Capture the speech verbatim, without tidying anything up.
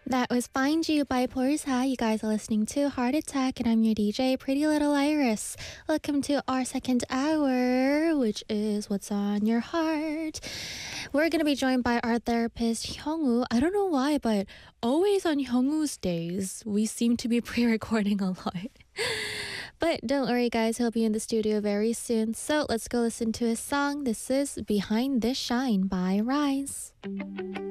That was Find You by Porza. You guys are listening to Heart Attack, and I'm your D J, Pretty Little Iris. Welcome to our second hour, which is What's on Your Heart. We're going to be joined by our therapist, Hyungwoo. I don't know why, but always on Hyungwoo's days, we seem to be pre-recording a lot. But don't worry, guys, he'll be in the studio very soon. So let's go listen to his song. This is Behind This Shine by Rise.